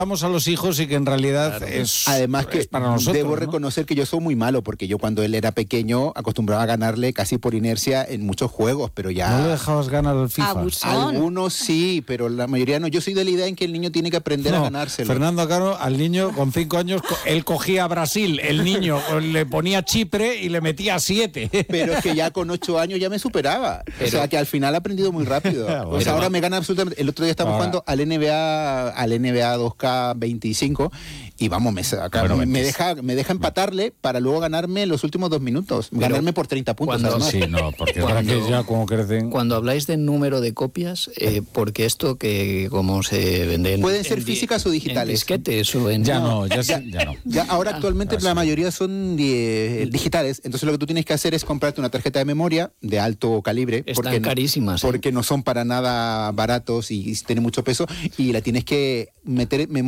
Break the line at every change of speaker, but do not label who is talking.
a los hijos y que en realidad es,
además que
es para nosotros.
Debo
¿no?
reconocer que yo soy muy malo, porque yo cuando él era pequeño acostumbraba a ganarle casi por inercia en muchos juegos, pero ya...
¿No le dejabas ganar al FIFA?
Algunos sí, pero la mayoría no. Yo soy de la idea en que el niño tiene que aprender a ganárselo.
Fernando Caro, al niño con 5 años, él cogía a Brasil, el niño le ponía Chipre y le metía 7.
Pero es que ya con 8 años ya me superaba. O sea que al final ha aprendido muy rápido. Pues ahora me gana absolutamente. El otro día estábamos jugando al NBA 2K25 y vamos, me deja empatarle para luego ganarme los últimos 2 minutos. Ganarme por 30 puntos.
Sí, no, porque ahora que ya como crecen...
Cuando habláis de número de copias, porque esto que como se venden...
Pueden ser físicas o digitales.
En disquetes o en...
Ya no.
Ahora actualmente la mayoría son digitales. Entonces lo que tú tienes que hacer es comprarte una tarjeta de memoria de alto calibre.
Están carísimas.
Porque no son para nada baratos y tienen mucho peso. Y la tienes que meter